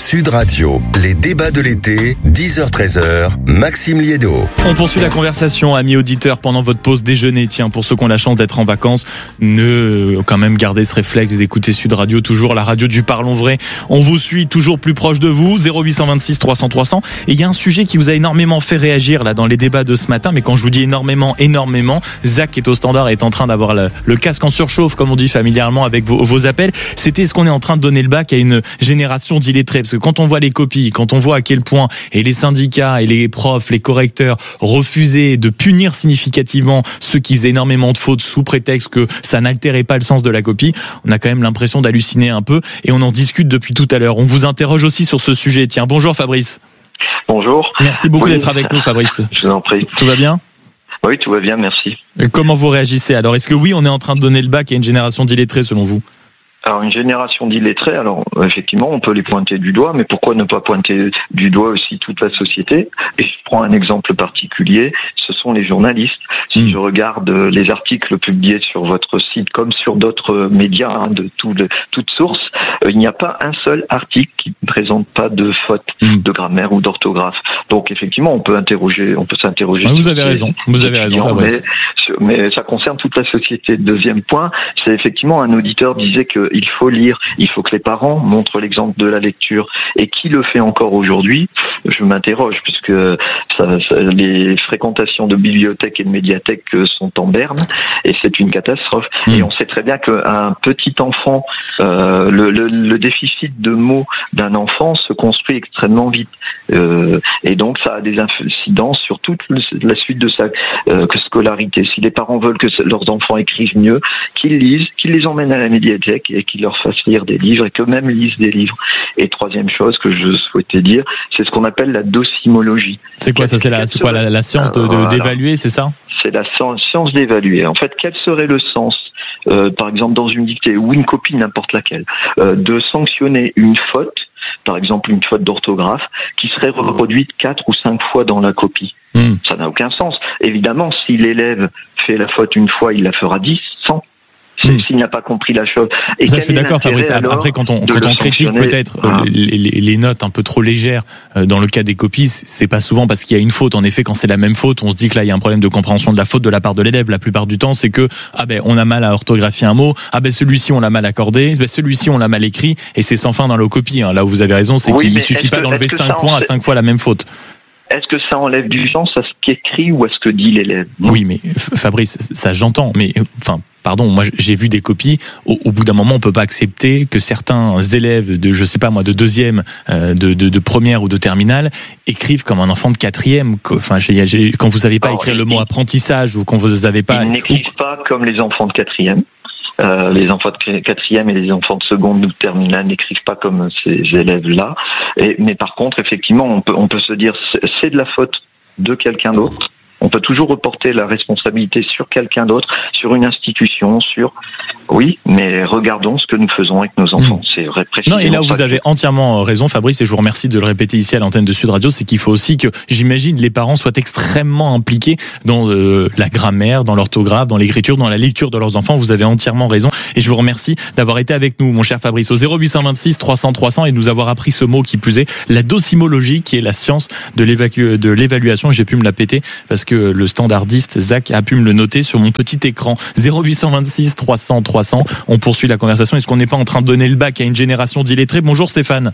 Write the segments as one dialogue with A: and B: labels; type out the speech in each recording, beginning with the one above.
A: Sud Radio, les débats de l'été, 10h-13h, Maxime Liédo.
B: On poursuit la conversation, amis auditeurs, pendant votre pause déjeuner. Tiens, pour ceux qui ont la chance d'être en vacances, quand même garder ce réflexe d'écouter Sud Radio, toujours la radio du Parlons Vrai. On vous suit toujours plus proche de vous, 0826 300 300. Et il y a un sujet qui vous a énormément fait réagir là dans les débats de ce matin. Mais quand je vous dis énormément, Zach est au standard et est en train d'avoir le casque en surchauffe, comme on dit familièrement, avec vos appels. C'était est-ce qu'on est en train de donner le bac à une génération d'illettrés? Parce que quand on voit les copies, quand on voit à quel point et les syndicats et les profs, les correcteurs refusaient de punir significativement ceux qui faisaient énormément de fautes sous prétexte que ça n'altérait pas le sens de la copie, on a quand même l'impression d'halluciner un peu et on en discute depuis tout à l'heure. On vous interroge aussi sur ce sujet. Tiens, bonjour Fabrice.
C: Bonjour.
B: Merci beaucoup d'être avec nous, Fabrice.
C: Je vous en prie.
B: Tout va bien?
C: Oui, tout va bien, merci.
B: Et comment vous réagissez? Alors, est-ce que oui, on est en train de donner le bac à une génération d'illettrés selon vous?
C: Alors, une génération d'illettrés, alors effectivement, on peut les pointer du doigt, mais pourquoi ne pas pointer du doigt aussi toute la société? Et je prends un exemple particulier, ce sont les journalistes. Si je regarde les articles publiés sur votre site comme sur d'autres médias, de toutes sources, il n'y a pas un seul article qui ne présente pas de faute de grammaire ou d'orthographe. Donc effectivement, on peut s'interroger.
B: Vous avez raison, Fabrice.
C: Mais ça concerne toute la société. Deuxième point, c'est effectivement un auditeur disait qu'il faut lire, il faut que les parents montrent l'exemple de la lecture. Et qui le fait encore aujourd'hui? Je m'interroge, puisque les fréquentations de bibliothèques et de médiathèques sont en berne, et c'est une catastrophe. Et on sait très bien qu'un petit enfant, le déficit de mots d'un enfant se construit extrêmement vite. Et donc ça a des incidences sur toute la suite de sa scolarité. Si les parents veulent que leurs enfants écrivent mieux, qu'ils lisent, qu'ils les emmènent à la médiathèque et qu'ils leur fassent lire des livres et qu'eux-mêmes lisent des livres. Et troisième chose que je souhaitais dire, c'est ce qu'on appelle la docimologie.
B: C'est quoi ça? C'est quoi la science d'évaluer, c'est ça? C'est
C: la science d'évaluer. En fait, quel serait le sens, par exemple dans une dictée ou une copie, n'importe laquelle, de sanctionner une faute, par exemple une faute d'orthographe, qui serait reproduite 4 ou 5 fois dans la copie? Ça n'a aucun sens. Évidemment, si l'élève fait la faute une fois, il la fera 10, 100. S'il n'a pas compris la chose. Et
B: ça, je suis d'accord, Fabrice. Après, quand on critique peut-être les notes un peu trop légères dans le cas des copies, c'est pas souvent parce qu'il y a une faute. En effet, quand c'est la même faute, on se dit que là, il y a un problème de compréhension de la faute de la part de l'élève. La plupart du temps, c'est que on a mal à orthographier un mot. Celui-ci, on l'a mal accordé. Celui-ci, on l'a mal écrit. Et c'est sans fin dans la copie. Là où vous avez raison, c'est qu'il suffit pas d'enlever 5 points à 5 fois la même faute.
C: Est-ce que ça enlève du sens à ce qu'écrit ou à ce que dit l'élève?
B: Oui, mais Fabrice, ça j'entends. Mais moi j'ai vu des copies. Au bout d'un moment, on peut pas accepter que certains élèves de deuxième, de première ou de terminale écrivent comme un enfant de quatrième. Quand vous savez pas écrire le mot apprentissage ou quand vous savez pas.
C: Ils n'écrivent pas comme les enfants de quatrième. Les enfants de quatrième et les enfants de seconde ou de terminale n'écrivent pas comme ces élèves-là. Mais par contre, effectivement, on peut se dire c'est de la faute de quelqu'un d'autre. On peut toujours reporter la responsabilité sur quelqu'un d'autre, sur une institution, Oui, mais regardons ce que nous faisons avec nos enfants. C'est vrai, précisément.
B: Non, et là où vous avez entièrement raison, Fabrice, et je vous remercie de le répéter ici à l'antenne de Sud Radio, c'est qu'il faut aussi que, j'imagine, les parents soient extrêmement impliqués dans la grammaire, dans l'orthographe, dans l'écriture, dans la lecture de leurs enfants. Vous avez entièrement raison. Et je vous remercie d'avoir été avec nous, mon cher Fabrice, au 0826 300 300 et de nous avoir appris ce mot qui plus est, la docimologie, qui est la science de l'évaluation. J'ai pu me la péter parce que le standardiste Zach a pu me le noter sur mon petit écran. 0826 300 300. On poursuit la conversation. Est-ce qu'on n'est pas en train de donner le bac à une génération d'illettrés? Bonjour Stéphane.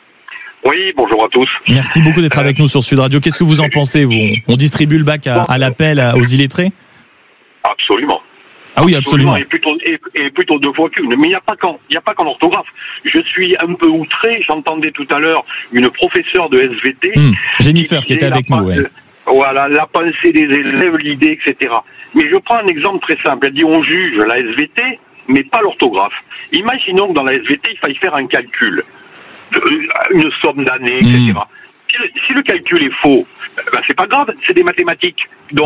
D: Oui, bonjour à tous.
B: Merci beaucoup d'être avec nous sur Sud Radio. Qu'est-ce que vous en pensez, vous? On distribue le bac à l'appel aux illettrés?
D: Absolument.
B: Ah oui, absolument.
D: Et plutôt 2 fois qu'une. Mais il n'y a pas qu'en orthographe. Je suis un peu outré. J'entendais tout à l'heure une professeure de SVT.
B: Jennifer qui était avec nous, ouais.
D: Voilà, la pensée des élèves, l'idée, etc. Mais je prends un exemple très simple. Elle dit on juge la SVT, mais pas l'orthographe. Imaginons que dans la SVT, il faille faire un calcul, une somme d'années, etc. Si le calcul est faux, c'est pas grave, c'est des mathématiques. Donc,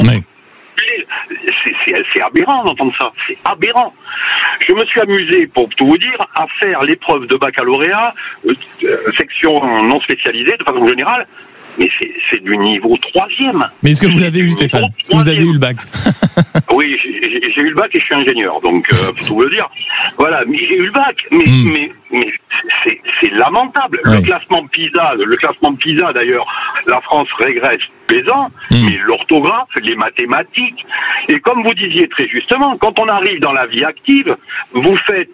D: c'est aberrant d'entendre ça. C'est aberrant. Je me suis amusé, pour tout vous dire, à faire l'épreuve de baccalauréat, section non spécialisée, de façon générale. Mais c'est du niveau 3e.
B: Mais est-ce que vous l'avez eu, Stéphane? Est-ce que vous avez eu le bac?
D: Oui, j'ai eu le bac et je suis ingénieur, donc pour tout vous le dire. Voilà, mais j'ai eu le bac, mais c'est lamentable.
B: Ouais.
D: Le classement PISA d'ailleurs, la France régresse pesant, mais l'orthographe, les mathématiques, et comme vous disiez très justement, quand on arrive dans la vie active, vous faites,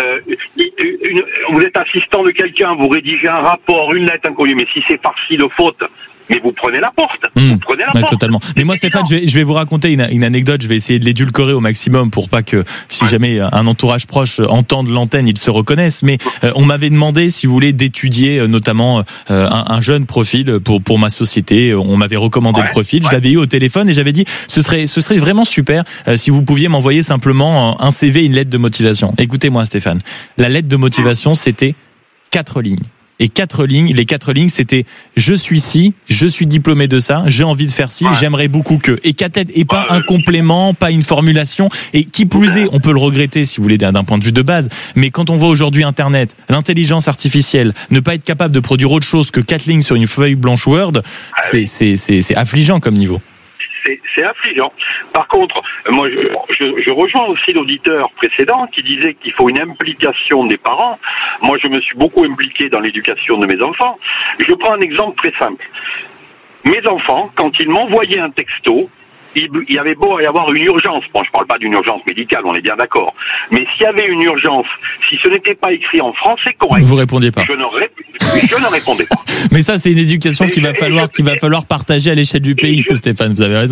D: vous êtes assistant de quelqu'un, vous rédigez un rapport, une lettre inconnue, mais si c'est farci de fautes, mais vous prenez la porte. Vous prenez la porte.
B: Totalement. Mais moi, Stéphane, je vais vous raconter une anecdote. Je vais essayer de l'édulcorer au maximum pour pas que, si jamais un entourage proche entende l'antenne, ils se reconnaissent. Mais on m'avait demandé, si vous voulez, d'étudier notamment un jeune profil pour ma société. On m'avait recommandé le profil. Je l'avais eu au téléphone et j'avais dit, ce serait vraiment super si vous pouviez m'envoyer simplement un CV, une lettre de motivation. Écoutez-moi, Stéphane. La lettre de motivation, c'était 4 lignes. Et 4 lignes, les 4 lignes, c'était je suis ci, je suis diplômé de ça, j'ai envie de faire ci, j'aimerais beaucoup que. Et pas un complément, pas une formulation. Et qui plus est, on peut le regretter si vous voulez d'un point de vue de base. Mais quand on voit aujourd'hui Internet, l'intelligence artificielle, ne pas être capable de produire autre chose que 4 lignes sur une feuille blanche Word, c'est affligeant comme niveau.
D: C'est affligeant. Par contre, moi, je rejoins aussi l'auditeur précédent qui disait qu'il faut une implication des parents. Moi, je me suis beaucoup impliqué dans l'éducation de mes enfants. Je prends un exemple très simple. Mes enfants, quand ils m'envoyaient un texto, il y avait beau y avoir une urgence. Bon, je parle pas d'une urgence médicale, on est bien d'accord. Mais s'il y avait une urgence, si ce n'était pas écrit en français correct,
B: vous répondiez pas.
D: Je ne répondais pas.
B: Mais ça, c'est une éducation qu'il va falloir partager à l'échelle du pays, Stéphane. Vous avez raison.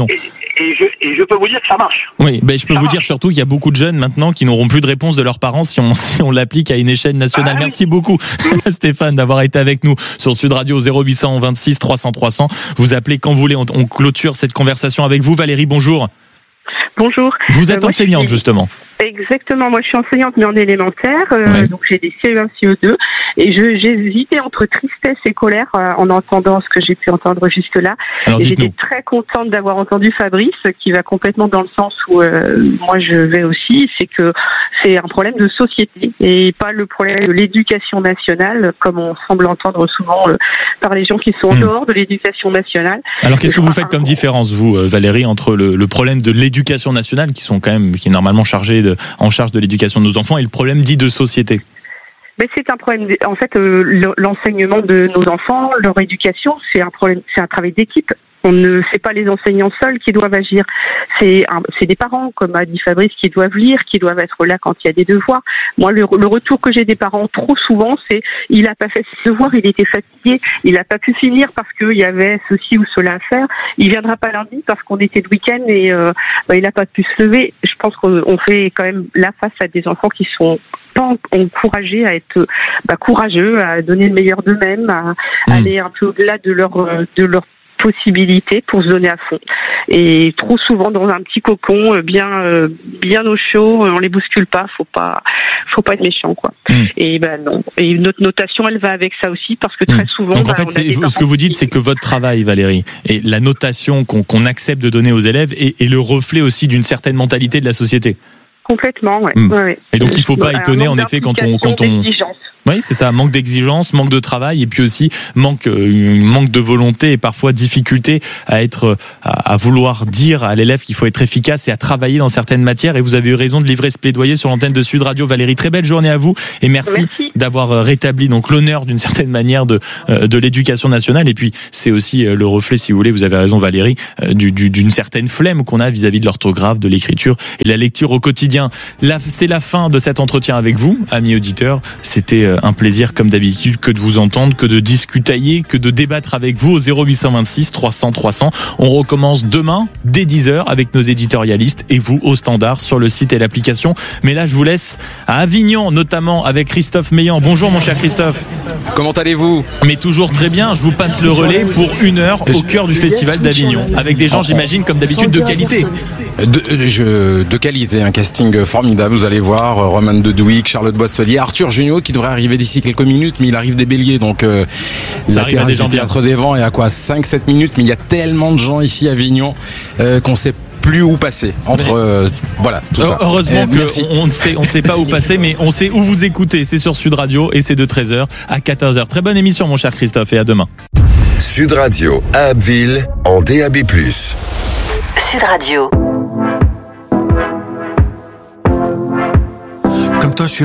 D: Et je peux vous dire que ça marche.
B: Oui, ben je peux vous dire surtout qu'il y a beaucoup de jeunes maintenant qui n'auront plus de réponse de leurs parents si on l'applique à une échelle nationale. Merci beaucoup, Stéphane, d'avoir été avec nous sur Sud Radio 0800 26 300 300. Vous appelez quand vous voulez. On clôture cette conversation avec vous. Valérie, bonjour.
E: Bonjour.
B: Vous êtes enseignante, justement.
E: Exactement. Moi, je suis enseignante, mais en élémentaire. Donc, j'ai des CE1, CE2. Et j'hésitais entre tristesse et colère en entendant ce que j'ai pu entendre jusque-là.
B: Alors,
E: et j'étais très contente d'avoir entendu Fabrice, qui va complètement dans le sens où moi, je vais aussi. C'est que c'est un problème de société et pas le problème de l'éducation nationale, comme on semble entendre souvent par les gens qui sont en dehors de l'éducation nationale.
B: Alors, qu'est-ce que vous faites comme différence, vous, Valérie, entre le problème de l'éducation nationale, qui est normalement en charge de l'éducation de nos enfants, et le problème dit de société?
E: Mais c'est un problème. En fait, l'enseignement de nos enfants, leur éducation, c'est un problème, c'est un travail d'équipe. C'est pas les enseignants seuls qui doivent agir. C'est des parents, comme a dit Fabrice, qui doivent lire, qui doivent être là quand il y a des devoirs. Moi, le retour que j'ai des parents trop souvent, c'est il a pas fait ses devoirs, il était fatigué, il a pas pu finir parce qu'il y avait ceci ou cela à faire. Il viendra pas lundi parce qu'on était de week-end et il a pas pu se lever. Je pense qu'on fait quand même la face à des enfants qui sont pas encouragés à être courageux, à donner le meilleur d'eux-mêmes, à aller un peu au-delà de leur possibilités pour se donner à fond. Et trop souvent dans un petit cocon bien au chaud, on les bouscule pas, faut pas être méchant, quoi. Et non. Et notre notation, elle va avec ça aussi, parce que très souvent.
B: Donc en fait, ce que vous dites, c'est que votre travail, Valérie, et la notation qu'on accepte de donner aux élèves est le reflet aussi d'une certaine mentalité de la société.
E: Complètement, ouais. Ouais.
B: Et donc il faut pas étonner en effet quand on oui, c'est ça, manque d'exigence, manque de travail, et puis aussi manque de volonté et parfois difficulté à vouloir dire à l'élève qu'il faut être efficace et à travailler dans certaines matières. Et vous avez eu raison de livrer ce plaidoyer sur l'antenne de Sud Radio. Valérie, très belle journée à vous et merci. D'avoir rétabli donc l'honneur d'une certaine manière de l'éducation nationale. Et puis c'est aussi le reflet, si vous voulez, vous avez raison Valérie, d'une certaine flemme qu'on a vis-à-vis de l'orthographe, de l'écriture et de la lecture au quotidien. Là, c'est la fin de cet entretien avec vous, amis auditeurs. C'était un plaisir comme d'habitude que de vous entendre, que de discutailler, que de débattre avec vous au 0826 300 300. On recommence demain dès 10h avec nos éditorialistes et vous au standard sur le site et l'application. Mais là, je vous laisse à Avignon, notamment avec Christophe Meillan. Bonjour mon cher Christophe.
F: Comment allez-vous?
B: Mais toujours très bien. Je vous passe le relais pour 1 heure au cœur du festival d'Avignon avec des gens, j'imagine, comme d'habitude, de qualité.
F: De qualité, un casting formidable, vous allez voir, Roman de Douic, Charlotte Boisselier, Arthur Junio qui devrait arriver d'ici quelques minutes, mais il arrive des béliers, donc la terrasse du Théâtre des Vents est à quoi 5-7 minutes, mais il y a tellement de gens ici à Avignon qu'on sait plus où passer entre voilà tout ça.
B: Heureusement qu'on ne sait pas où passer, mais on sait où vous écoutez. C'est sur Sud Radio et c'est de 13h à 14h. Très bonne émission mon cher Christophe et à demain.
A: Sud Radio à Abbeville en DAB+.
G: Sud Radio.
H: Comme toi, je suis